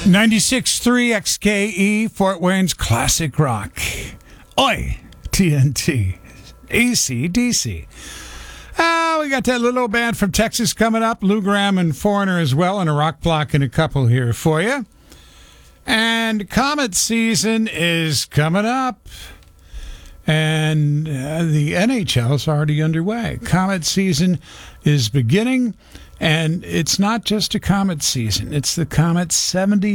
96.3 XKE, Fort Wayne's classic rock. Oi, TNT, AC/DC. We got that little band from Texas coming up, Lou Gramm and Foreigner as well, and a rock block and a couple here for you. And Comet season is coming up, and the NHL is already underway. Comet season is beginning, and it's not just a Comet season. It's the Comet 70